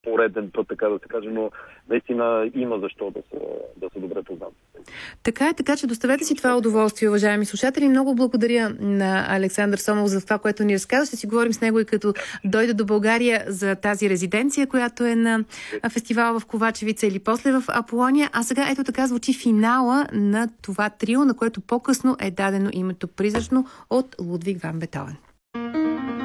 пореден път, така да се каже, но наистина има защо да са добре познати. Така че доставете си това удоволствие, уважаеми слушатели. Много благодаря на Александър Сомов за това, което ни разказа. Ще си говорим с него и като дойде до България за тази резиденция, която е на фестивала в Ковачевица или после в Аполония. А сега ето така звучи финала на това трио, на което по-късно е дадено името призрачно от Лудвиг ван Бетовен.